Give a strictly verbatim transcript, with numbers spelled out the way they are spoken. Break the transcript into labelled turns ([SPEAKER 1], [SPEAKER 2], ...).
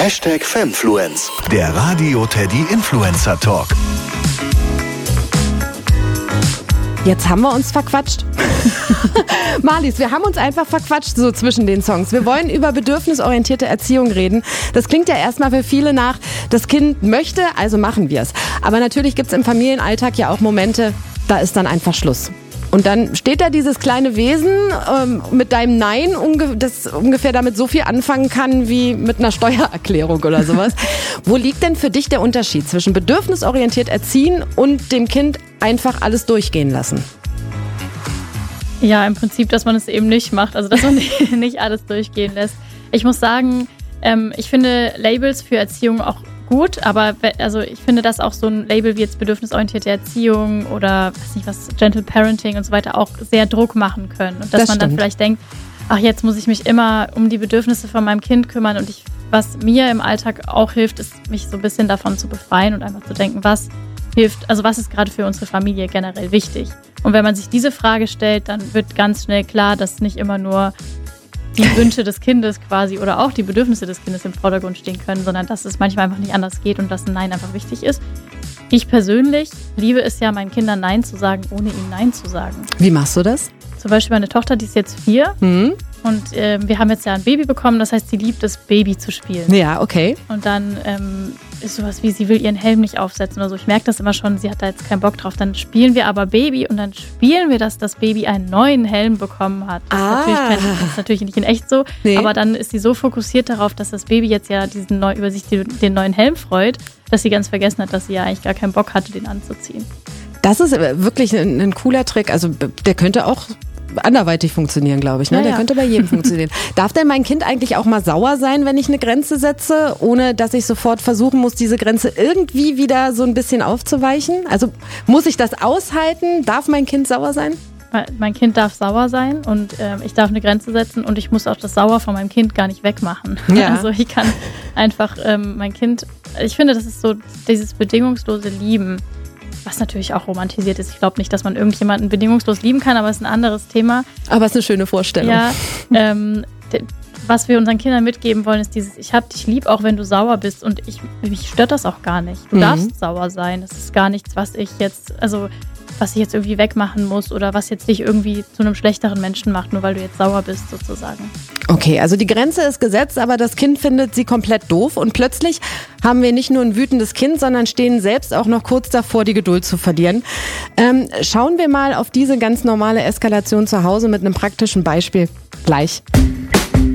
[SPEAKER 1] Hashtag Femfluence, der Radio Teddy Influencer Talk.
[SPEAKER 2] Jetzt haben wir uns verquatscht. Marlies, wir haben uns einfach verquatscht so zwischen den Songs. Wir wollen über bedürfnisorientierte Erziehung reden. Das klingt ja erstmal für viele nach, das Kind möchte, also machen wir es. Aber natürlich gibt es im Familienalltag ja auch Momente, da ist dann einfach Schluss. Und dann steht da dieses kleine Wesen ähm, mit deinem Nein, unge- das ungefähr damit so viel anfangen kann wie mit einer Steuererklärung oder sowas. Wo liegt denn für dich der Unterschied zwischen bedürfnisorientiert erziehen und dem Kind einfach alles durchgehen lassen?
[SPEAKER 3] Ja, im Prinzip, dass man es eben nicht macht, also dass man nicht alles durchgehen lässt. Ich muss sagen, ähm, ich finde Labels für Erziehung auch gut, aber also ich finde, dass auch so ein Label wie jetzt bedürfnisorientierte Erziehung oder weiß nicht was, Gentle Parenting und so weiter auch sehr Druck machen können. Und dass
[SPEAKER 2] Das
[SPEAKER 3] man dann
[SPEAKER 2] stimmt.
[SPEAKER 3] vielleicht denkt, ach, jetzt muss ich mich immer um die Bedürfnisse von meinem Kind kümmern. Und ich, was mir im Alltag auch hilft, ist, mich so ein bisschen davon zu befreien und einfach zu denken, was hilft, also was ist gerade für unsere Familie generell wichtig? Und wenn man sich diese Frage stellt, dann wird ganz schnell klar, dass nicht immer nur die Wünsche des Kindes quasi oder auch die Bedürfnisse des Kindes im Vordergrund stehen können, sondern dass es manchmal einfach nicht anders geht und dass ein Nein einfach wichtig ist. Ich persönlich liebe es ja, meinen Kindern Nein zu sagen, ohne ihnen Nein zu sagen.
[SPEAKER 2] Wie machst du das?
[SPEAKER 3] Zum Beispiel meine Tochter, die ist jetzt vier
[SPEAKER 2] Hm?
[SPEAKER 3] und äh, wir haben jetzt ja ein Baby bekommen, das heißt, sie liebt es, Baby zu spielen.
[SPEAKER 2] Ja, okay.
[SPEAKER 3] Und dann ähm, ist sowas wie, sie will ihren Helm nicht aufsetzen oder so. Ich merke das immer schon, sie hat da jetzt keinen Bock drauf. Dann spielen wir aber Baby und dann spielen wir, dass das Baby einen neuen Helm bekommen hat. Das,
[SPEAKER 2] Ah.
[SPEAKER 3] ist, natürlich kein, das ist natürlich nicht in echt so,
[SPEAKER 2] Nee.
[SPEAKER 3] aber dann ist sie so fokussiert darauf, dass das Baby jetzt ja diesen neu, über sich den, den neuen Helm freut, dass sie ganz vergessen hat, dass sie ja eigentlich gar keinen Bock hatte, den anzuziehen.
[SPEAKER 2] Das ist wirklich ein, ein cooler Trick. Also der könnte auch anderweitig funktionieren, glaube ich. Ne?
[SPEAKER 3] Ja,
[SPEAKER 2] Der
[SPEAKER 3] ja.
[SPEAKER 2] könnte bei jedem funktionieren. Darf denn mein Kind eigentlich auch mal sauer sein, wenn ich eine Grenze setze, ohne dass ich sofort versuchen muss, diese Grenze irgendwie wieder so ein bisschen aufzuweichen? Also muss ich das aushalten? Darf mein Kind sauer sein?
[SPEAKER 3] Mein Kind darf sauer sein und ähm, ich darf eine Grenze setzen und ich muss auch das Sauer von meinem Kind gar nicht wegmachen.
[SPEAKER 2] Ja.
[SPEAKER 3] Also ich kann einfach ähm, mein Kind, ich finde, das ist so dieses bedingungslose Lieben, was natürlich auch romantisiert ist. Ich glaube nicht, dass man irgendjemanden bedingungslos lieben kann, aber es ist ein anderes Thema.
[SPEAKER 2] Aber es ist eine schöne Vorstellung.
[SPEAKER 3] Ja, ähm, d- was wir unseren Kindern mitgeben wollen, ist dieses, ich hab dich lieb, auch wenn du sauer bist und ich, mich stört das auch gar nicht. Du
[SPEAKER 2] Mhm.
[SPEAKER 3] darfst sauer sein. Das ist gar nichts, was ich jetzt, also was ich jetzt irgendwie wegmachen muss oder was jetzt dich irgendwie zu einem schlechteren Menschen macht, nur weil du jetzt sauer bist sozusagen.
[SPEAKER 2] Okay, also die Grenze ist gesetzt, aber das Kind findet sie komplett doof und plötzlich haben wir nicht nur ein wütendes Kind, sondern stehen selbst auch noch kurz davor, die Geduld zu verlieren. Ähm, schauen wir mal auf diese ganz normale Eskalation zu Hause mit einem praktischen Beispiel gleich.